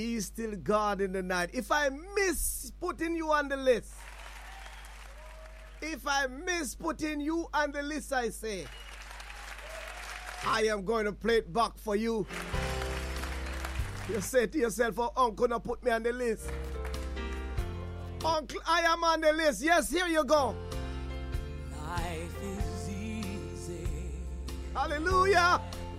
He's still God in the night. If I miss putting you on the list, I say, I am going to play it back for you. You say to yourself, oh, Uncle, not put me on the list. Uncle, I am on the list. Yes, here you go. Life is easy. Hallelujah.